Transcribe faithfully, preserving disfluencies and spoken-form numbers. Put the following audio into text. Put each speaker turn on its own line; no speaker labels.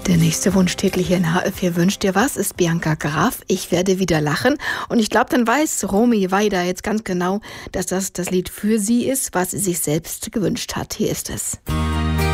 Der nächste Wunschtitel hier in H F vier Wünscht dir was ist Bianca Graf, Ich werde wieder lachen. Und ich glaube, dann weiß Romy Weider jetzt ganz genau, dass das das Lied für sie ist, was sie sich selbst gewünscht hat. Hier ist es.